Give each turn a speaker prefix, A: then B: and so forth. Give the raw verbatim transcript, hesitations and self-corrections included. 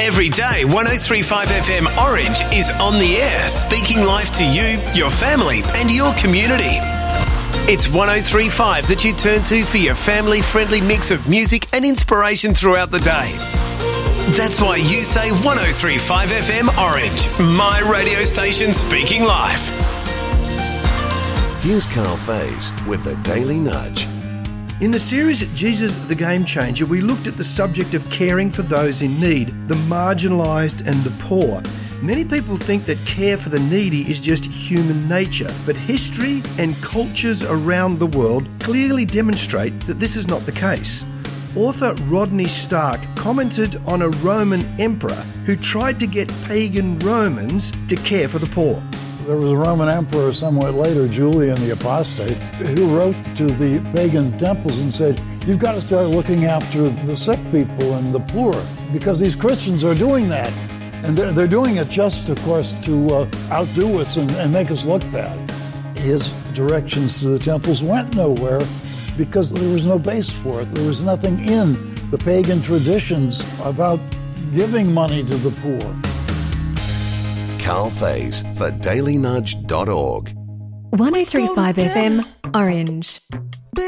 A: Every day, one oh three point five F M Orange is on the air, speaking life to you, your family and your community. It's one oh three point five that you turn to for your family-friendly mix of music and inspiration throughout the day. That's why you say one oh three point five F M Orange, my radio station speaking life.
B: Here's Carl Faze with the Daily Nudge.
C: In the series Jesus the Game Changer, we looked at the subject of caring for those in need, the marginalised and the poor. Many people think that care for the needy is just human nature, but history and cultures around the world clearly demonstrate that this is not the case. Author Rodney Stark commented on a Roman emperor who tried to get pagan Romans to care for the poor.
D: There was a Roman emperor somewhat later, Julian the Apostate, who wrote to the pagan temples and said, you've got to start looking after the sick people and the poor, because these Christians are doing that. And they're, they're doing it just, of course, to uh, outdo us and, and make us look bad. His directions to the temples went nowhere because there was no base for it. There was nothing in the pagan traditions about giving money to the poor.
B: Carl Faze for daily nudge dot org.
E: one oh three point five F M Orange.